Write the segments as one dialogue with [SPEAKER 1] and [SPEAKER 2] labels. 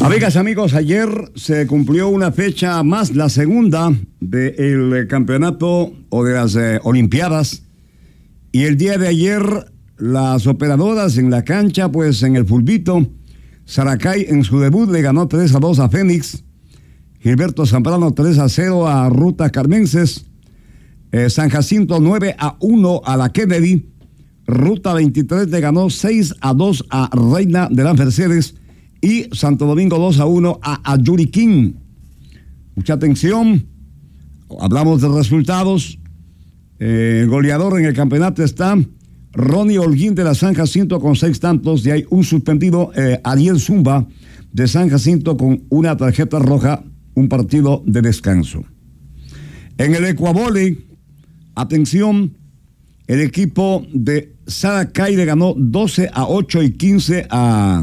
[SPEAKER 1] Amigas, amigos, ayer se cumplió una fecha más, la segunda del campeonato o de las Olimpiadas. Y el día de ayer, las operadoras en la cancha, pues en el Fulbito, Saracay en su debut le ganó 3-2 a Fénix. Gilberto Zambrano 3-0 a Ruta Carmenses. San Jacinto 9-1 a la Kennedy. Ruta 23 le ganó 6-2 a Reina de las Mercedes. Y Santo Domingo 2-1 a Yuriquín. Mucha atención. Hablamos de resultados. El goleador en el campeonato está Ronnie Holguín de la San Jacinto con 6 tantos. Y hay un suspendido, Ariel Zumba de San Jacinto con una tarjeta roja, un partido de descanso. En el Ecuavole, atención, el equipo de Saracay le ganó 12-8 y 15 a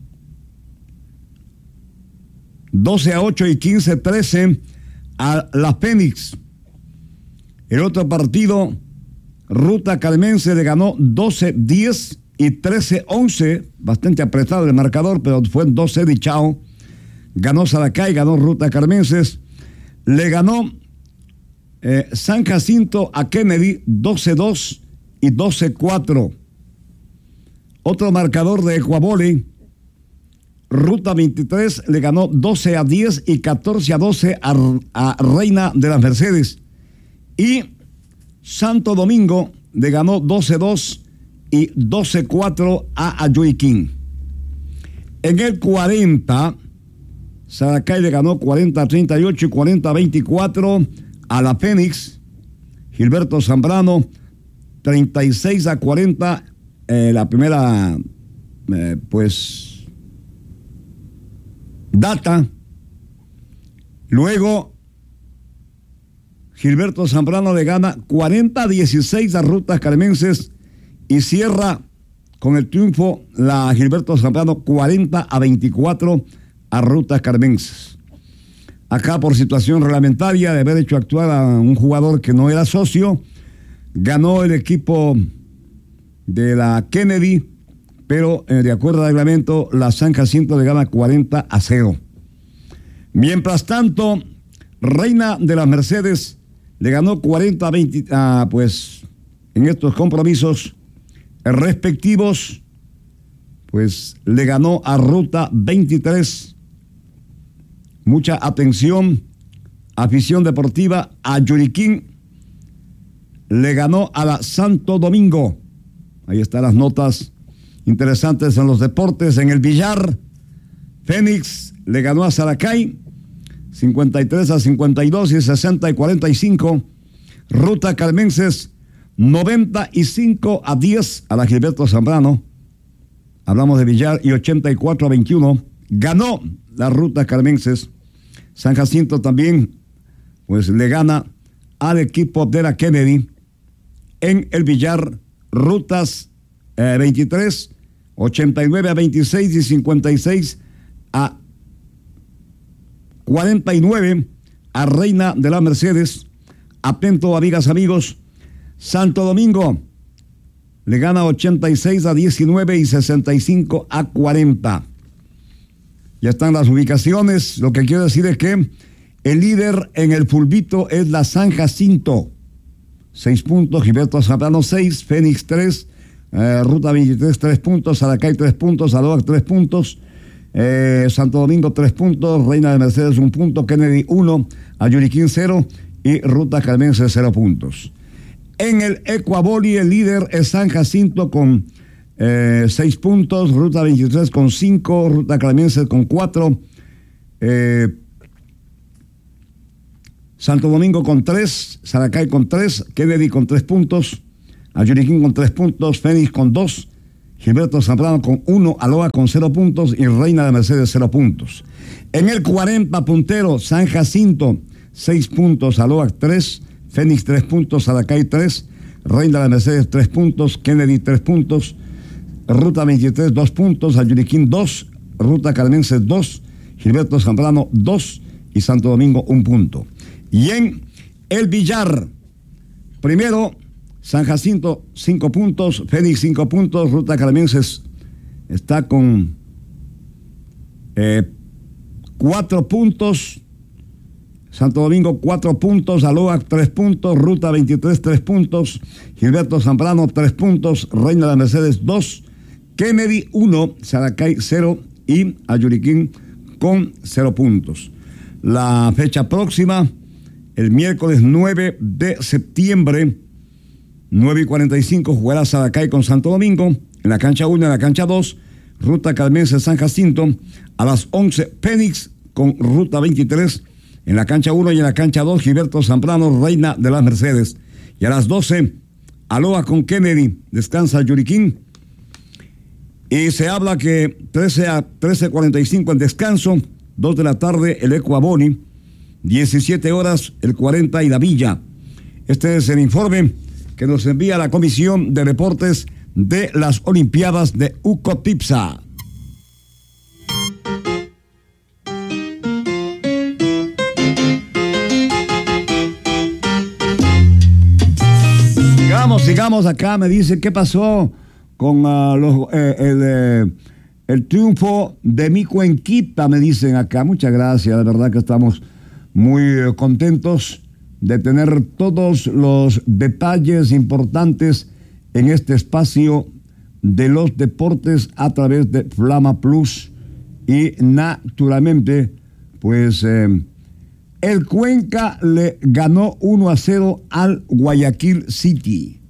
[SPEAKER 1] 12-8 y 15-13 a la Fénix. El otro partido, Ruta Carmense le ganó 12-10 y 13-11, bastante apretado el marcador, pero fue 12 de chao. Ganó Saracay, ganó Ruta Carmenses. Le ganó San Jacinto a Kennedy 12-2 y 12-4. Otro marcador de Ecuavole, Ruta 23 le ganó 12-10 y 14-12 a Reina de las Mercedes. Y Santo Domingo le ganó 12-2 y 12-4 a Ayuiquín. En el 40, Saracay le ganó 40-38 y 40-24 a la Fénix. Gilberto Zambrano 36-40, la primera, data. Luego Gilberto Zambrano le gana 40-16 a Rutas Carmenses y cierra con el triunfo la Gilberto Zambrano 40-24 a Rutas Carmenses. Acá, por situación reglamentaria de haber hecho actuar a un jugador que no era socio, ganó el equipo de la Kennedy, pero de acuerdo al reglamento, la San Jacinto le gana 40-0. Mientras tanto, Reina de las Mercedes le ganó 40-20, pues en estos compromisos respectivos, pues le ganó a Ruta 23. Mucha atención, afición deportiva, a Yuriquín le ganó a la Santo Domingo. Ahí están las notas interesantes en los deportes. En el billar, Fénix le ganó a Saracay 53-52 y 60-45. Ruta Carmenses 95-10 a la Gilberto Zambrano. Hablamos de billar. Y 84-21 ganó la Ruta Carmenses. San Jacinto también pues le gana al equipo de la Kennedy. En el billar, Rutas 23, 89-26 y 56-49 a Reina de las Mercedes. Atento, amigas, amigos. Santo Domingo le gana 86-19 y 65-40. Ya están las ubicaciones. Lo que quiero decir es que el líder en el Fulbito es la San Jacinto. 6 puntos, Gilberto Zambrano 6, Fénix 3, Ruta 23 3 puntos, Saracay 3 puntos, Aloac 3 puntos, Santo Domingo 3 puntos, Reina de Mercedes 1 punto, Kennedy 1, Ayuriquín 0 y Ruta Carmense 0 puntos. En el Ecuavoli el líder es San Jacinto con 6 puntos, Ruta 23 con 5, Ruta Carmense con 4, Santo Domingo con 3, Saracay con 3, Kennedy con 3 puntos, Ayuriquín con 3 puntos, Fénix con 2, Gilberto Zambrano con 1, Aloha con 0 puntos y Reina de Mercedes 0 puntos. En el 40 puntero, San Jacinto 6 puntos, Aloha 3, Fénix 3 puntos, Saracay 3, Reina de Mercedes 3 puntos, Kennedy 3 puntos, Ruta 23 2 puntos, Ayuriquín 2, Ruta Carmense 2, Gilberto Zambrano 2 y Santo Domingo 1 punto. Y en el billar, primero, San Jacinto 5 puntos, Fénix 5 puntos, Ruta Carmenses está con 4 puntos. Santo Domingo, 4 puntos. Aloha, 3 puntos. Ruta 23, 3 puntos. Gilberto Zambrano, 3 puntos. Reina de las Mercedes, 2. Kennedy, 1. Saracay, 0. Y Ayuriquín con 0 puntos. La fecha próxima, el miércoles 9 de septiembre, 9:45, jugará Saracay con Santo Domingo. En la cancha 1, en la cancha 2, Ruta Calmense San Jacinto. A las 11, Fénix con Ruta 23. En la cancha 1 y en la cancha 2, Gilberto Zambrano, Reina de las Mercedes. Y a las 12, Aloha con Kennedy, descansa Yuriquín. Y se habla que 13 a 13:45 el descanso, 2 de la tarde el Ecuaboni, 17 horas el 40 y la Villa. Este es el informe que nos envía la Comisión de Deportes de las Olimpiadas de Ucotipsa. Sigamos acá. Me dice, ¿qué pasó con el triunfo de mi Cuenquita? Me dicen acá. Muchas gracias, de verdad que estamos muy contentos de tener todos los detalles importantes en este espacio de los deportes a través de Flama Plus. Y naturalmente, pues el Cuenca le ganó 1-0 al Guayaquil City.